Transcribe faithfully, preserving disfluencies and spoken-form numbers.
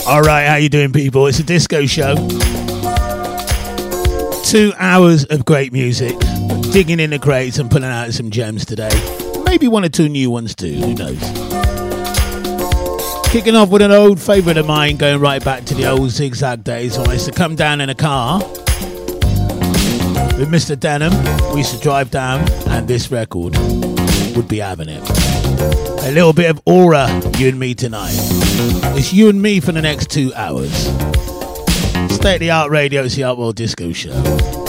Alright, how you doing, people? It's a disco show. Two hours of great music. Digging in the crates and pulling out some gems today. Maybe one or two new ones too, who knows? Kicking off with an old favourite of mine, going right back to the old Zigzag days when I used to come down in a car with Mister Denham. We used to drive down and this record would be having it. A little bit of aura, you and me tonight. It's you and me for the next two hours. State of the art radio, it's the Art World Disco Show.